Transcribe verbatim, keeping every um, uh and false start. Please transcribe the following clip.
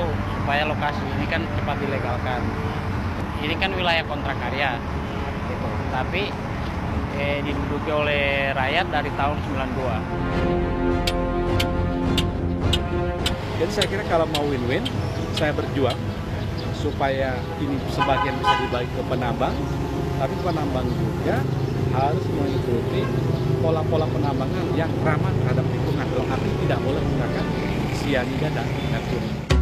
supaya lokasi ini kan cepat dilegalkan. Ini kan wilayah kontrak karya, gitu. Tapi eh, diduduki oleh rakyat dari tahun sembilan puluh dua. Jadi saya kira kalau mau win-win, saya berjuang supaya ini sebagian bisa dibagi ke penambang, tapi penambang juga harus mengikuti pola-pola penambangan yang ramah terhadap lingkungan. Dalam arti tidak boleh menggunakan sianida dan merkuri.